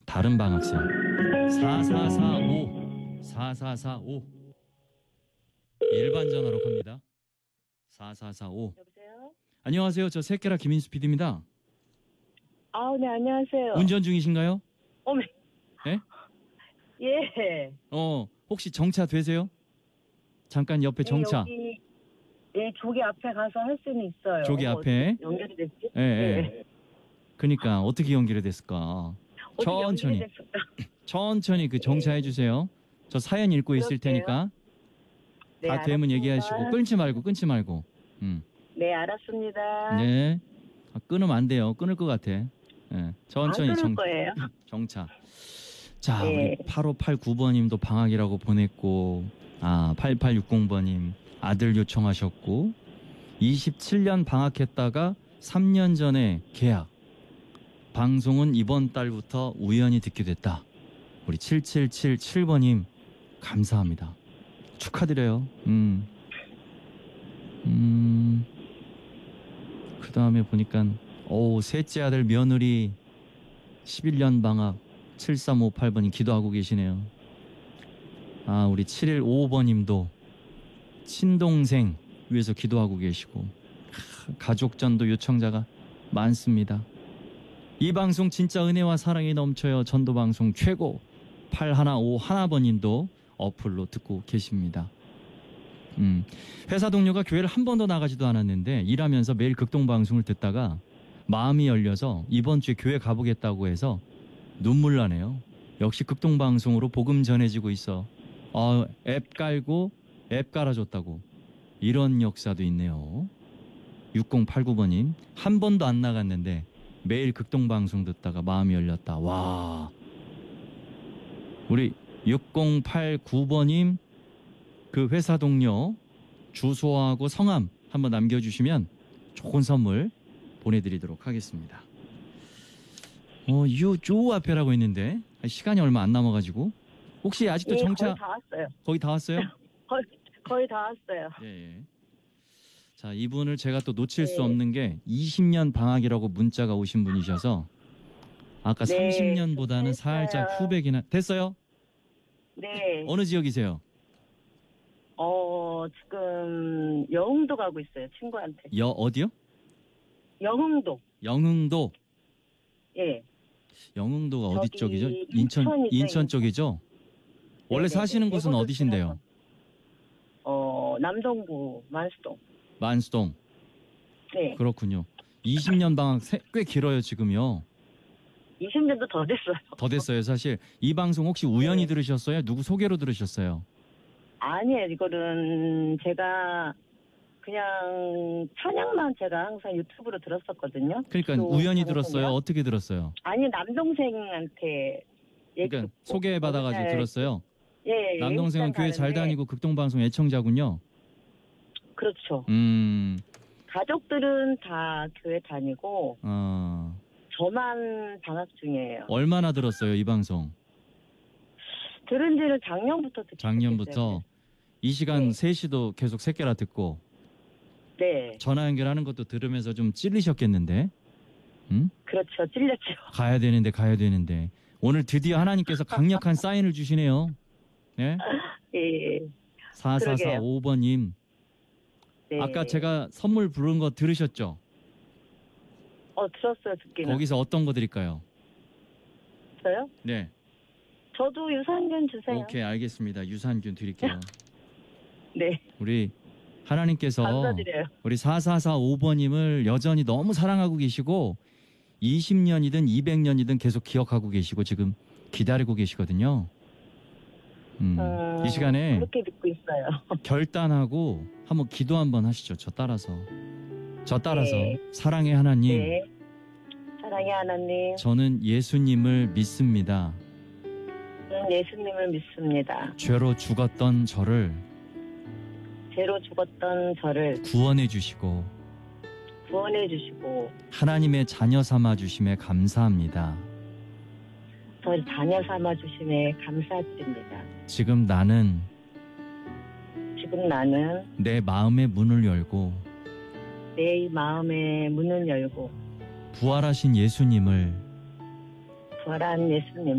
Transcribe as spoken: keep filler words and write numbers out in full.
다른 방학생. 사사사오 사사사오 일반 전화로 갑니다. 사사사오. 여보세요? 안녕하세요. 저 새끼라 김인수 피디입니다. 아, 네, 안녕하세요. 운전 중이신가요? 어메. 예? 예. 어, 혹시 정차 되세요? 잠깐 옆에 정차. 예, 여기, 예, 조기 앞에 가서 할 수는 있어요. 조기 어, 앞에? 연결이 됐지? 예, 예. 그러니까 어떻게 연결이 됐을까? 어떻게 천천히. 연결이 됐을까? 천천히 그 정차해 주세요. 저 사연 읽고 있을 그럴게요. 테니까 네, 다 되면 알았습니다. 얘기하시고 끊지 말고 끊지 말고. 음. 네, 알았습니다. 네. 아, 끊으면 안 돼요. 끊을 것 같아. 예. 천천히 안 끊을 정, 거예요. 정차. 자, 네. 우리 팔오팔구 번님도 방학이라고 보냈고, 아, 팔팔육공 번님 아들 요청하셨고, 이십칠 년 방학했다가 삼 년 전에 계약. 방송은 이번 달부터 우연히 듣게 됐다. 우리 칠칠칠칠 번님 감사합니다. 축하드려요. 음. 음. 그 다음에 보니까 오, 셋째 아들 며느리 십일 년 방학 칠삼오팔 번님 기도하고 계시네요. 아, 우리 칠일오오 번님도 친동생 위해서 기도하고 계시고, 가족전도 요청자가 많습니다. 이 방송 진짜 은혜와 사랑이 넘쳐요. 전도방송 최고. 팔일오일 번님도 어플로 듣고 계십니다. 음, 회사 동료가 교회를 한 번도 나가지도 않았는데 일하면서 매일 극동방송을 듣다가 마음이 열려서 이번 주에 교회 가보겠다고 해서 눈물 나네요. 역시 극동방송으로 복음 전해지고 있어. 어, 앱 깔고 앱 깔아줬다고. 이런 역사도 있네요. 육공팔구 번님 한 번도 안 나갔는데 매일 극동방송 듣다가 마음이 열렸다. 와. 우리 육공팔구 번님 그 회사 동료 주소하고 성함 한번 남겨주시면 좋은 선물 보내드리도록 하겠습니다. 어, 요, 요 앞에라고 했는데 시간이 얼마 안 남아가지고 혹시 아직도 예, 정차 거의 다 왔어요. 거의 다 왔어요? 거의, 거의 다 왔어요. 예, 예. 자, 이분을 제가 또 놓칠 네. 수 없는 게 이십 년 방학이라고 문자가 오신 분이셔서 아까 네, 삼십 년보다는 살짝 됐어요. 후배긴 하... 됐어요? 네. 어느 지역이세요? 어, 지금 영흥도 가고 있어요. 친구한테. 여 어디요? 영흥도. 영흥도. 예. 영흥도가 어디 저기 쪽이죠? 인천 인천이죠, 인천 인천. 쪽이죠? 원래 네네네. 사시는 곳은 대구도 어디신데요? 지나서. 어, 남동구 만수동. 만수동. 네. 그렇군요. 이십 년 방학 세- 꽤 길어요, 지금요. 이십 년도 더 됐어요. 더 됐어요, 사실. 이 방송 혹시 우연히 네. 들으셨어요? 누구 소개로 들으셨어요? 아니에요. 이거는 제가 그냥 찬양만 제가 항상 유튜브로 들었었거든요. 그러니까 또 우연히 방송이랑. 들었어요. 어떻게 들었어요? 아니, 남동생한테 얘기 그러니까 듣고 소개받아가지고 맨날 들었어요. 예, 예, 남동생은 외국산 교회 잘 가는데, 다니고 극동방송 애청자군요. 그렇죠. 음, 가족들은 다 교회 다니고 어, 저만 방학 중이에요. 얼마나 들었어요, 이 방송? 들은 지는 작년부터 듣기 작년부터. 시작했어요. 이 시간 네. 세 시도 계속 새끼라 듣고 네, 전화 연결하는 것도 들으면서 좀 찔리셨겠는데? 응? 그렇죠. 찔렸죠. 가야 되는데 가야 되는데 오늘 드디어 하나님께서 강력한 사인을 주시네요. 네? 예, 사사사오 번님 네. 아까 제가 선물 부른 거 들으셨죠? 어 들었어요. 듣기는. 거기서 어떤 거 드릴까요? 저요? 네. 저도 유산균 주세요. 오케이, 알겠습니다. 유산균 드릴게요. 네, 우리 하나님께서 감사드려요. 우리 사사사오 번님을 여전히 너무 사랑하고 계시고 이십 년이든 이백 년이든 계속 기억하고 계시고 지금 기다리고 계시거든요. 음, 어, 이 시간에 그렇게 듣고 있어요. 결단하고 한번 기도 한번 하시죠. 저 따라서. 저 따라서. 네. 사랑의 하나님, 네, 사랑의 하나님, 저는 예수님을 믿습니다. 저는 예수님을 믿습니다. 죄로 죽었던 저를 죄로 죽었던 저를 구원해 주시고 구원해 주시고 하나님의 자녀 삼아 주심에 감사합니다. 저를 자녀 삼아 주심에 감사드립니다. 지금 나는 지금 나는 내 마음의 문을 열고 내 마음의 문을 열고 부활하신 예수님을 부활한 예수님